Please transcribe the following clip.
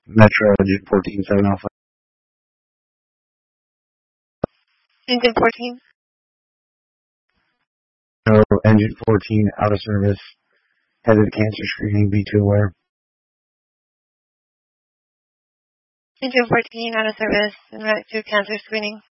Metro Engine 14, 7 Alpha. Engine 14. No, Engine 14 out of service. Headed to cancer screening, B2 aware. Engine 14 out of service and route to cancer screening.